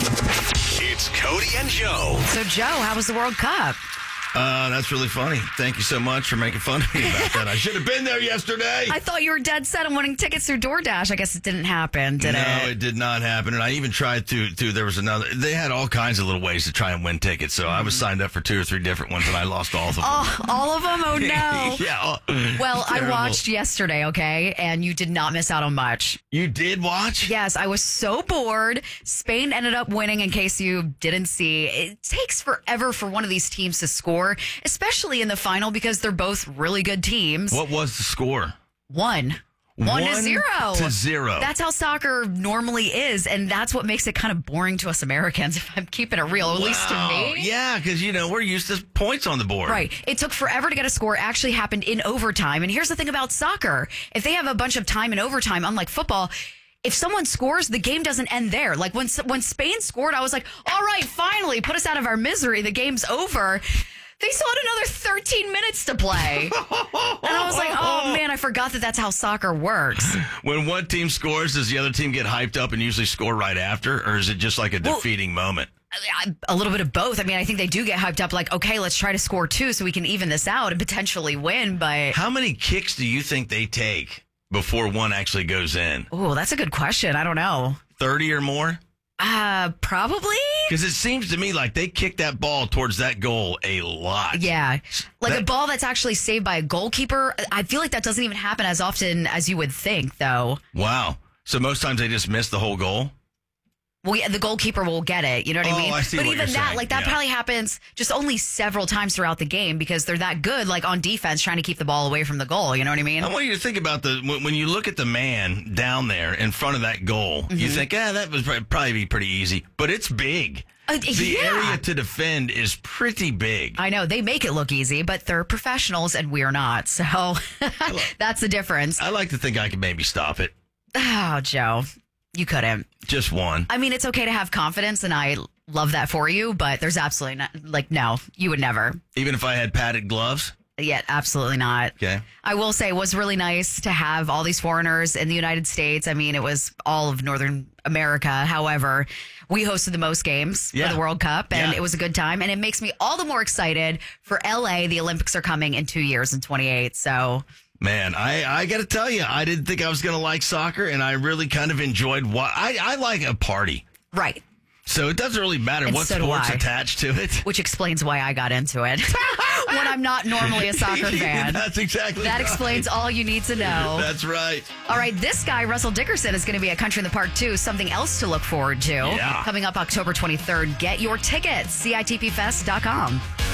It's Cody and Joe. So, Joe, how was the World Cup? That's really funny. Thank you so much for making fun of me about that. I should have been there yesterday. I thought you were dead set on winning tickets through DoorDash. I guess it didn't happen, did it? No, it did not happen. And I even tried to there was another. They had all kinds of little ways to try and win tickets. So I was signed up for 2 or 3 different ones, and I lost all of them. Oh, all of them? Oh, no. Yeah. Well, Terrible. I watched yesterday, okay? And you did not miss out on much. You did watch? Yes, I was so bored. Spain ended up winning, in case you didn't see. It takes forever for one of these teams to score, especially in the final, because they're both really good teams. What was the score? 1 to 0. 0. That's how soccer normally is, and that's what makes it kind of boring to us Americans, if I'm keeping it real, at least to me. Yeah, because, we're used to points on the board. Right. It took forever to get a score. It actually happened in overtime. And here's the thing about soccer. If they have a bunch of time in overtime, unlike football, if someone scores, the game doesn't end there. Like when Spain scored, I was like, all right, finally, put us out of our misery. The game's over. They still had another 13 minutes to play. And I was like, oh, man, I forgot that that's how soccer works. When one team scores, does the other team get hyped up and usually score right after? Or is it just like a defeating moment? A little bit of both. I mean, I think they do get hyped up like, okay, let's try to score 2 so we can even this out and potentially win. But how many kicks do you think they take before one actually goes in? Oh, that's a good question. I don't know. 30 or more? Probably. Because it seems to me like they kick that ball towards that goal a lot. Yeah. Like a ball that's actually saved by a goalkeeper. I feel like that doesn't even happen as often as you would think, though. Wow. So most times they just miss the whole goal? Well, yeah, the goalkeeper will get it. You know what I mean? I see but what even you're that, saying. like that probably happens just only several times throughout the game because they're that good, like on defense, trying to keep the ball away from the goal. You know what I mean? I want you to think about when you look at the man down there in front of that goal, you think, that would probably be pretty easy, but it's big. The area to defend is pretty big. I know. They make it look easy, but they're professionals and we're not. So that's the difference. I like to think I could maybe stop it. Oh, Joe. You couldn't. Just one. I mean, it's okay to have confidence, and I love that for you, but there's absolutely not, no, you would never. Even if I had padded gloves? Yeah, absolutely not. Okay. I will say it was really nice to have all these foreigners in the United States. I mean, it was all of Northern America. However, we hosted the most games for the World Cup, and it was a good time. And it makes me all the more excited for LA. The Olympics are coming in 2 years in 28. So... Man, I got to tell you, I didn't think I was going to like soccer, and I really kind of enjoyed I like a party. Right. So it doesn't really matter what so sport's attached to it. Which explains why I got into it. When I'm not normally a soccer fan. That's exactly That right. explains all you need to know. That's right. All right, this guy, Russell Dickerson, is going to be at Country in the Park, too. Something else to look forward to. Yeah. Coming up October 23rd. Get your tickets, CITPfest.com.